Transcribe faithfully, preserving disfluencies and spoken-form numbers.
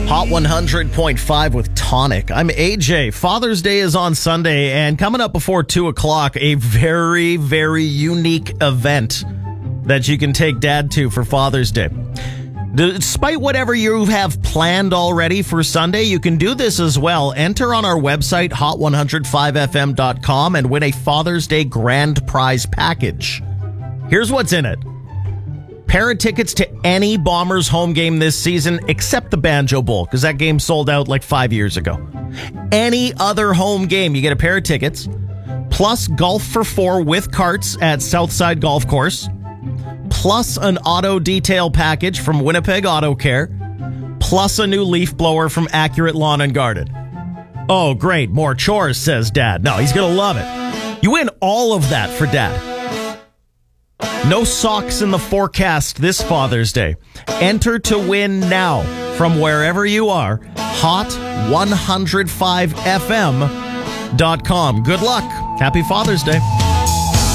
Hot one hundred point five with Tonic. I'm A J. Father's Day is on Sunday, and coming up before two o'clock, a very, very unique event that you can take Dad to for Father's Day. Despite whatever you have planned already for Sunday, you can do this as well. Enter on our website, hot one oh five f m dot com, and win a Father's Day grand prize package. Here's what's in it. Pair of tickets to any Bombers home game this season except the Banjo Bowl, because that game sold out like five years ago. Any other home game, you get a pair of tickets, plus golf for four with carts at Southside Golf Course, plus an auto detail package from Winnipeg Auto Care, plus a new leaf blower from Accurate Lawn and Garden. Oh, great. More chores, says Dad. No, he's going to love it. You win all of that for Dad. No socks in the forecast this Father's Day. Enter to win now from wherever you are. hot one oh five f m dot com. Good luck. Happy Father's Day.